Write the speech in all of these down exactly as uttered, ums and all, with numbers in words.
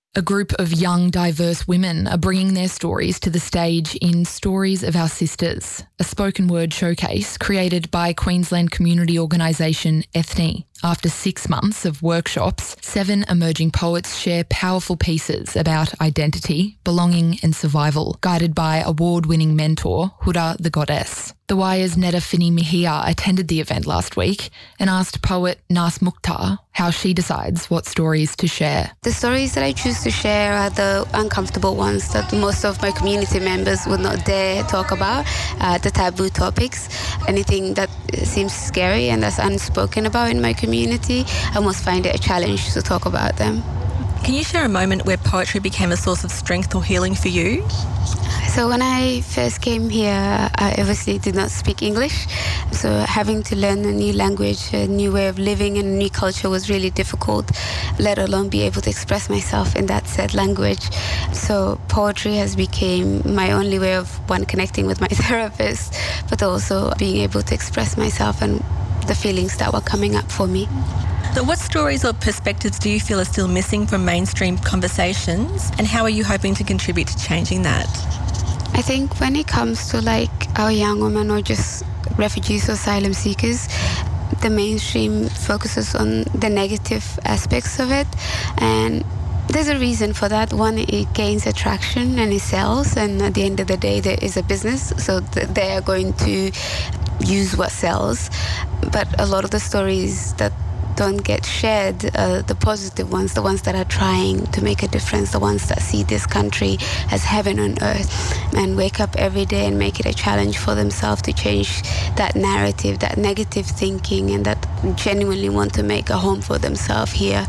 A group of young, diverse women are bringing their stories to the stage in Stories of Our Sisters, a spoken word showcase created by Queensland community organisation Ethne. After six months of workshops, seven emerging poets share powerful pieces about identity, belonging and survival, guided by award-winning mentor Huda the Goddess. The Wire's Netta Finney-Mejia attended the event last week and asked poet Nas Mukhtar how she decides what stories to share. The stories that I choose to share are the uncomfortable ones that most of my community members would not dare talk about, uh, the taboo topics, anything that seems scary and that's unspoken about in my community. community, I must find it a challenge to talk about them. Can you share a moment where poetry became a source of strength or healing for you? So when I first came here, I obviously did not speak English. So having to learn a new language, a new way of living and a new culture was really difficult, let alone be able to express myself in that said language. So poetry has become my only way of, one, connecting with my therapist, but also being able to express myself and the feelings that were coming up for me. So what stories or perspectives do you feel are still missing from mainstream conversations, and how are you hoping to contribute to changing that? I think when it comes to like our young women or just refugees or asylum seekers, the mainstream focuses on the negative aspects of it, and there's a reason for that. One, it gains attraction and it sells, and at the end of the day there is a business, so they are going to use what sells. But a lot of the stories that don't get shared are the positive ones, the ones that are trying to make a difference, the ones that see this country as heaven on earth and wake up every day and make it a challenge for themselves to change that narrative, that negative thinking, and that genuinely want to make a home for themselves here.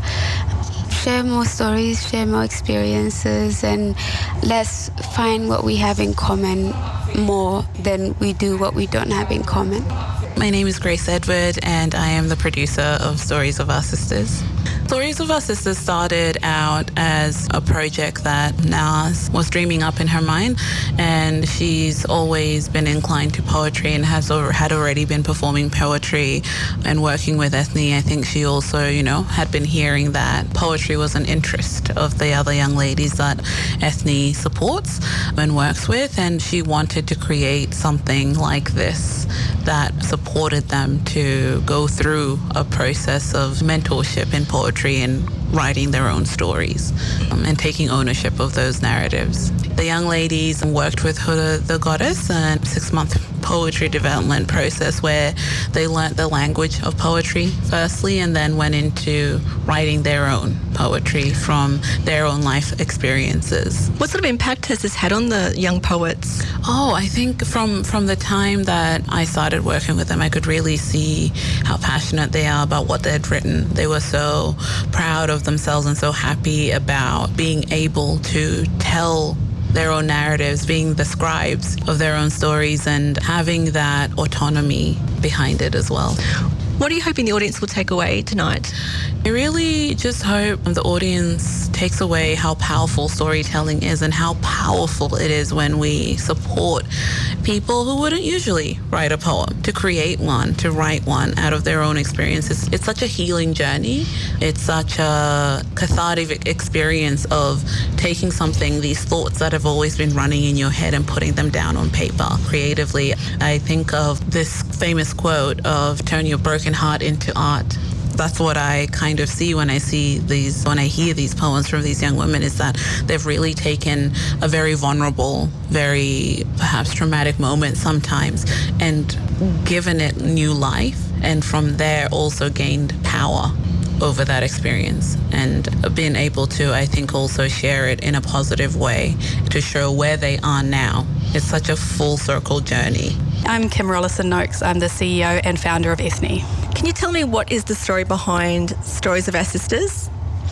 Share more stories, share more experiences, and let's find what we have in common more than we do what we don't have in common. My name is Grace Edward and I am the producer of Stories of Our Sisters. Stories of Our Sisters started out as a project that Nas was dreaming up in her mind, and she's always been inclined to poetry and has or had already been performing poetry and working with Ethne. I think she also, you know, had been hearing that poetry was an interest of the other young ladies that Ethne supports and works with, and she wanted to create something like this that supported them to go through a process of mentorship in poetry and writing their own stories um, and taking ownership of those narratives. The young ladies worked with Huda the Goddess, a six-month poetry development process where they learnt the language of poetry firstly and then went into writing their own poetry from their own life experiences. What sort of impact has this had on the young poets? Oh, I think from, from the time that I started working with them, I could really see how passionate they are about what they'd written. They were so proud of themselves and so happy about being able to tell their own narratives, being the scribes of their own stories and having that autonomy behind it as well. What are you hoping the audience will take away tonight? I really just hope the audience takes away how powerful storytelling is and how powerful it is when we support people who wouldn't usually write a poem, to create one, to write one out of their own experiences. It's such a healing journey. It's such a cathartic experience of taking something, these thoughts that have always been running in your head, and putting them down on paper creatively. I think of this famous quote of turn your broken heart into art. That's what I kind of see when I see these, when I hear these poems from these young women, is that they've really taken a very vulnerable, very perhaps traumatic moment sometimes and given it new life, and from there also gained power over that experience and been able to, I think, also share it in a positive way to show where they are now. It's such a full circle journey. I'm Kim Rollison-Noakes. I'm the C E O and founder of Ethne. Can you tell me what is the story behind Stories of Our Sisters?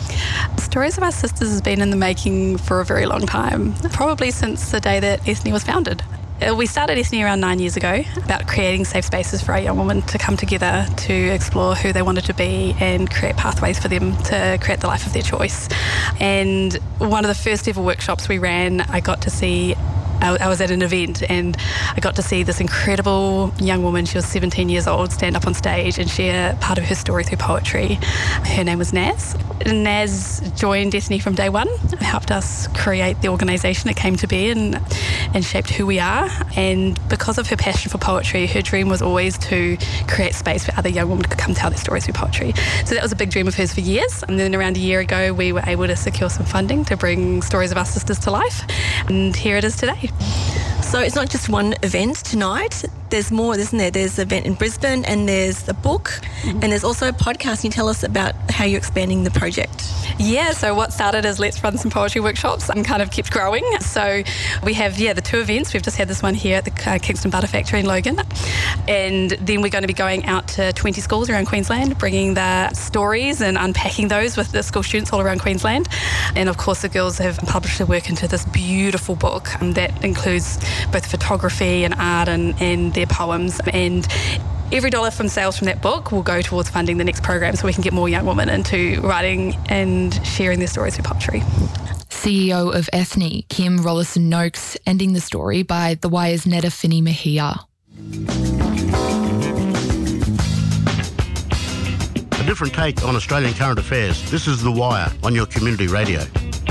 Stories of Our Sisters has been in the making for a very long time, probably since the day that Ethne was founded. We started Ethne around nine years ago about creating safe spaces for our young women to come together to explore who they wanted to be and create pathways for them to create the life of their choice. And one of the first ever workshops we ran, I got to see I was at an event and I got to see this incredible young woman. She was seventeen years old, stand up on stage and share part of her story through poetry. Her name was Naz. Naz joined Ethne from day one. helped us create the organisation that came to be and, and shaped who we are. And because of her passion for poetry, her dream was always to create space for other young women to come tell their stories through poetry. So that was a big dream of hers for years. And then around a year ago, we were able to secure some funding to bring Stories of Our Sisters to life. And here it is today. So it's not just one event tonight. There's more, isn't there? There's an event in Brisbane and there's a book mm-hmm. and there's also a podcast. Can you tell us about how you're expanding the project? Yeah, so what started as let's run some poetry workshops and kind of kept growing. So we have, yeah, the two events. We've just had this one here at the uh, Kingston Butter Factory in Logan. And then we're going to be going out to twenty schools around Queensland, bringing the stories and unpacking those with the school students all around Queensland. And of course, the girls have published their work into this beautiful book um, that includes both photography and art and, and their poems. And every dollar from sales from that book will go towards funding the next program so we can get more young women into writing and sharing their stories through poetry. C E O of Ethne, Kim Rollason-Noakes, ending the story by The Wire's Netta Finney-Mejia. A different take on Australian current affairs. This is The Wire on your community radio.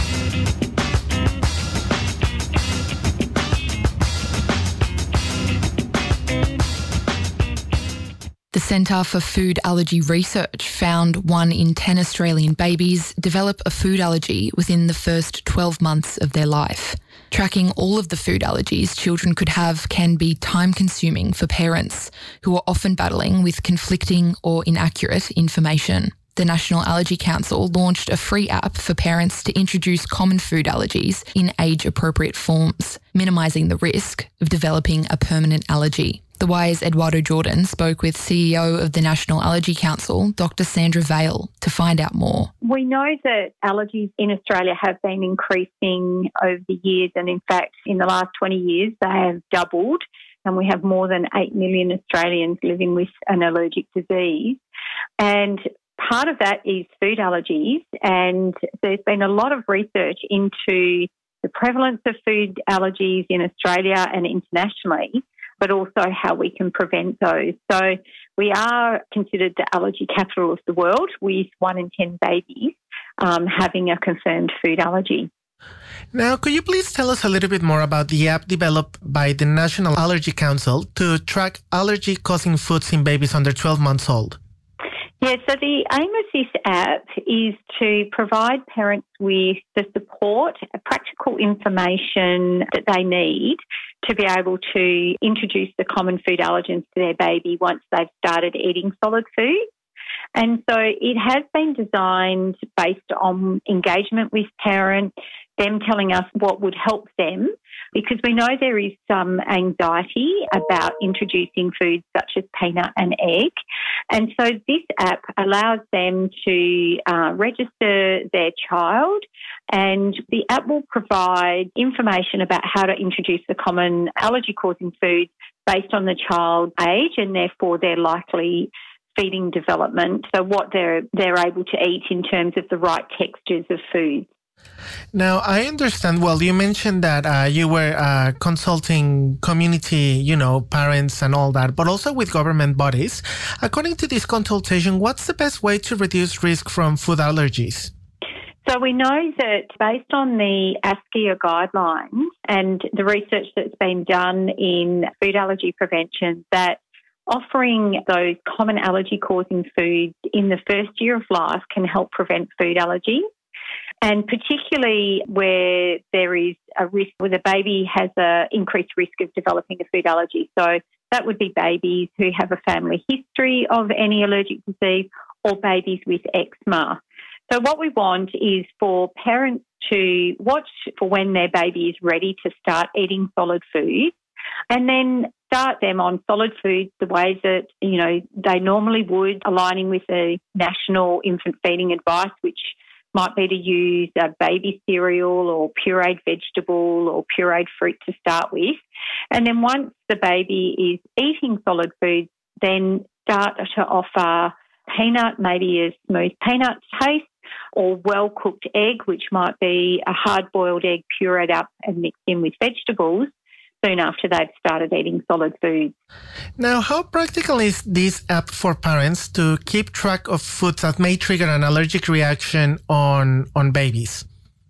The Centre for Food Allergy Research found one in ten Australian babies develop a food allergy within the first twelve months of their life. Tracking all of the food allergies children could have can be time-consuming for parents who are often battling with conflicting or inaccurate information. The National Allergy Council launched a free app for parents to introduce common food allergies in age-appropriate forms, minimising the risk of developing a permanent allergy. The Wire's Eduardo Jordan spoke with C E O of the National Allergy Council, Doctor Sandra Vale, to find out more. We know that allergies in Australia have been increasing over the years, and in fact, in the last twenty years, they have doubled, and we have more than eight million Australians living with an allergic disease. And part of that is food allergies, and there's been a lot of research into the prevalence of food allergies in Australia and internationally, but also how we can prevent those. So we are considered the allergy capital of the world, with one in ten babies um, having a confirmed food allergy. Now, could you please tell us a little bit more about the app developed by the National Allergy Council to track allergy-causing foods in babies under twelve months old? Yeah, so the aim of this app is to provide parents with the support, practical information that they need to be able to introduce the common food allergens to their baby once they've started eating solid food. And so it has been designed based on engagement with parents, them telling us what would help them, because we know there is some anxiety about introducing foods such as peanut and egg. And so this app allows them to uh, register their child, and the app will provide information about how to introduce the common allergy-causing foods based on the child's age and therefore their likely feeding development, so what they're they're able to eat in terms of the right textures of food. Now, I understand, well, you mentioned that uh, you were uh, consulting community, you know, parents and all that, but also with government bodies. According to this consultation, what's the best way to reduce risk from food allergies? So we know that based on the ASCIA guidelines and the research that's been done in food allergy prevention, that offering those common allergy-causing foods in the first year of life can help prevent food allergies. And particularly where there is a risk, where the baby has an increased risk of developing a food allergy. So that would be babies who have a family history of any allergic disease or babies with eczema. So what we want is for parents to watch for when their baby is ready to start eating solid food, and then start them on solid foods the ways that, you know, they normally would, aligning with the National Infant Feeding Advice, which might be to use a baby cereal or pureed vegetable or pureed fruit to start with. And then once the baby is eating solid foods, then start to offer peanut, maybe a smooth peanut taste, or well-cooked egg, which might be a hard-boiled egg pureed up and mixed in with vegetables, soon after they've started eating solid foods. Now, how practical is this app for parents to keep track of foods that may trigger an allergic reaction on, on babies?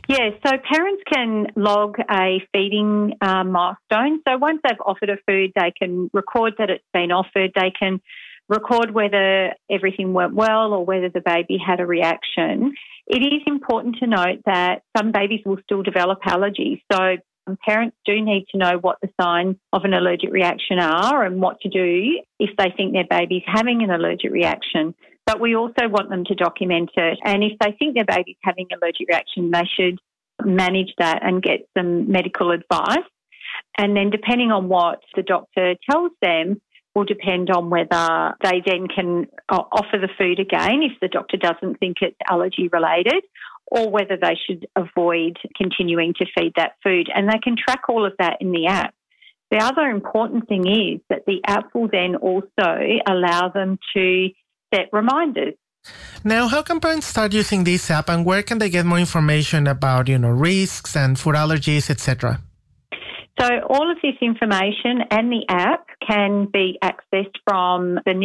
Yeah, so parents can log a feeding uh, milestone. So once they've offered a food, they can record that it's been offered. They can record whether everything went well or whether the baby had a reaction. It is important to note that some babies will still develop allergies. So parents do need to know what the signs of an allergic reaction are and what to do if they think their baby's having an allergic reaction. But we also want them to document it. And if they think their baby's having an allergic reaction, they should manage that and get some medical advice. And then depending on what the doctor tells them will depend on whether they then can offer the food again if the doctor doesn't think it's allergy related, or whether they should avoid continuing to feed that food. And they can track all of that in the app. The other important thing is that the app will then also allow them to set reminders. Now, how can parents start using this app, and where can they get more information about, you know, risks and food allergies, et cetera? So all of this information and the app can be accessed from the